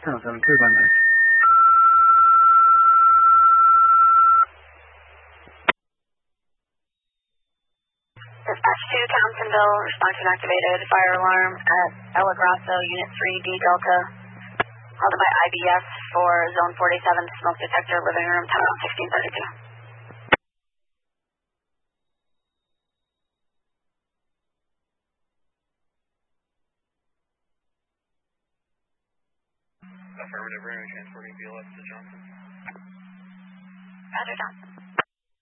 10-7, cleared by night. Dispatch 2, Townsendville, response activated, fire alarm at El Agrasso, Unit 3D Delta, called by IBS for Zone 47, smoke detector, living room, time 1632. Affirmative, transporting BLS to Johnson. Roger, Johnson.